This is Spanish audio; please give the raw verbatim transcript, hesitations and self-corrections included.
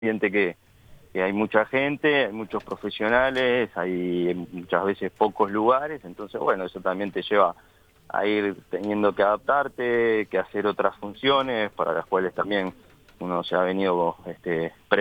siente que, que hay mucha gente, hay muchos profesionales, hay muchas veces pocos lugares, entonces bueno, eso también te lleva a ir teniendo que adaptarte, que hacer otras funciones para las cuales también uno se ha venido este, preparando.